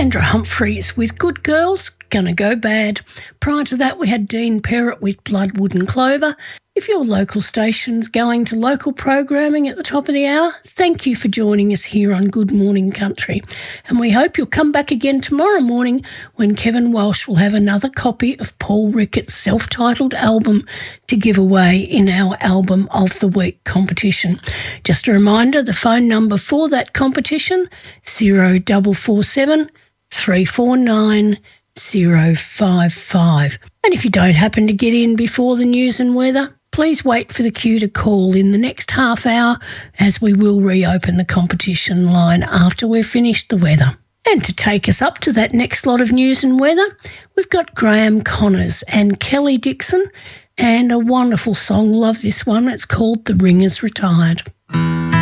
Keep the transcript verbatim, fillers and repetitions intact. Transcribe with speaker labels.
Speaker 1: Sandra Humphreys with Good Girls, Gonna Go Bad. Prior to that, we had Dean Perrott with Bloodwood and Clover. If your local station's going to local programming at the top of the hour, thank you for joining us here on Good Morning Country. And we hope you'll come back again tomorrow morning when Kevin Walsh will have another copy of Paul Rickett's self-titled album to give away in our Album of the Week competition. Just a reminder, the phone number for that competition, zero four four seven, three four nine, zero five five. And if you don't happen to get in before the news and weather, please wait for the queue to call in the next half hour, as we will reopen the competition line after we've finished the weather. And to take us up to that next lot of news and weather, we've got Graham Connors and Kelly Dixon, and a wonderful song. Love this one. It's called The Ringers Retired.